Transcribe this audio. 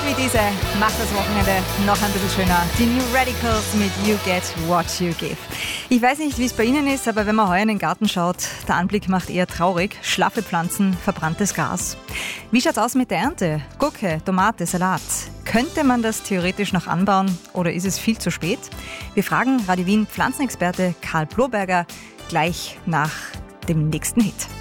wie diese macht das Wochenende noch ein bisschen schöner. Die New Radicals mit You Get What You Give. Ich weiß nicht, wie es bei Ihnen ist, aber wenn man heuer in den Garten schaut, der Anblick macht eher traurig. Schlaffe Pflanzen, verbranntes Gras. Wie schaut's aus mit der Ernte? Gurke, Tomate, Salat. Könnte man das theoretisch noch anbauen oder ist es viel zu spät? Wir fragen Radio Wien Pflanzenexperte Karl Bloberger gleich nach dem nächsten Hit.